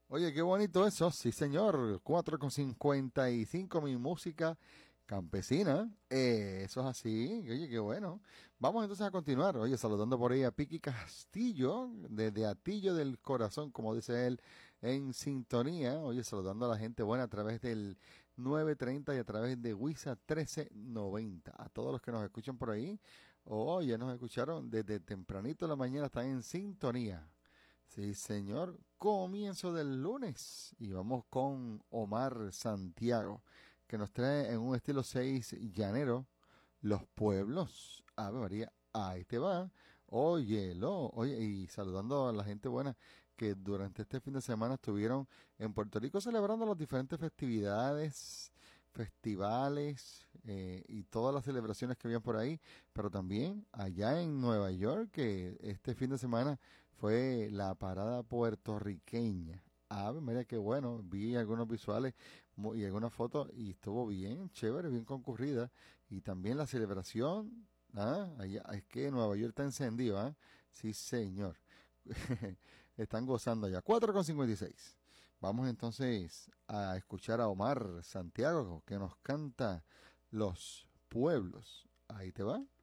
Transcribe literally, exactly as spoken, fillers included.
Oye, qué bonito eso, sí señor, cuatro con cincuenta y cinco mi música campesina, eh, eso es así, oye, qué bueno. Vamos entonces a continuar, oye, saludando por ahí a Piqui Castillo, desde Atillo del Corazón, como dice él, en sintonía, oye, saludando a la gente buena a través del nueve treinta y a través de Wisa trece noventa. A todos los que nos escuchan por ahí, oye, nos escucharon desde tempranito de la mañana, están en sintonía. Sí, señor. Comienzo del lunes. Y vamos con Omar Santiago, que nos trae en un estilo seis llanero los pueblos. Ave María, ahí te va. Óyelo. Oye, y saludando a la gente buena que durante este fin de semana estuvieron en Puerto Rico celebrando las diferentes festividades, festivales eh, y todas las celebraciones que habían por ahí, pero también allá en Nueva York, que este fin de semana fue la parada puertorriqueña. Ave María, qué bueno, vi algunos visuales mu- y algunas fotos y estuvo bien chévere, bien concurrida. Y también la celebración, ¿ah? Allá, es que Nueva York está encendido, ¿ah? Sí, señor. Están gozando allá. cuatro con cincuenta y seis. Vamos entonces a escuchar a Omar Santiago que nos canta Los Pueblos. Ahí te va.